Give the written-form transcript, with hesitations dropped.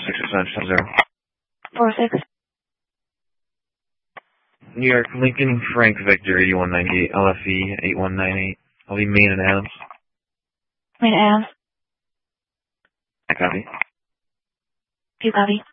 669 46. New York, Lincoln, Frank, Victor, 8198, LFE, 8198. I'll be Main and Adams. Main Adams. I copy. You copy.